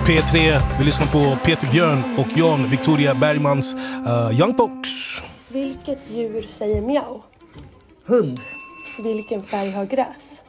P3. Vi lyssnar på Peter Björn och Jan Victoria Bergmans Young Folks. Vilket djur säger miau? Hund. Vilken färg har gräs?